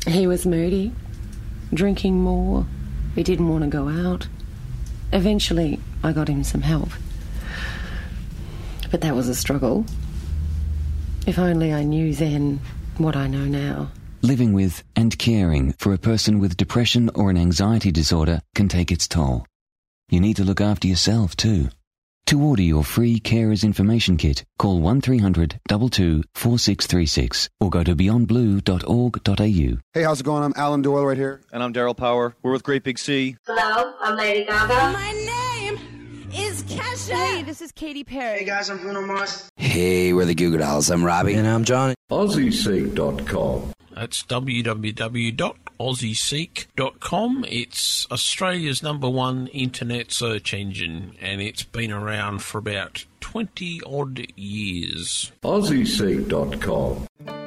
He was moody, drinking more. He didn't want to go out. Eventually, I got him some help. But that was a struggle. If only I knew then what I know now. Living with and caring for a person with depression or an anxiety disorder can take its toll. You need to look after yourself too. To order your free Carers Information Kit, call 1300 22 4636 or go to beyondblue.org.au. Hey, how's it going? I'm Alan Doyle right here. And I'm Daryl Power. We're with Great Big Sea. Hello, I'm Lady Gaga. My name is Kesha. Hey, this is Katy Perry. Hey guys, I'm Bruno Mars. Hey, we're the Goo Goo Dolls. I'm Robbie. And I'm Johnny. AussieSeek.com. That's www.aussieseek.com. It's Australia's #1 internet search engine, and it's been around for about 20-odd years. AussieSeek.com.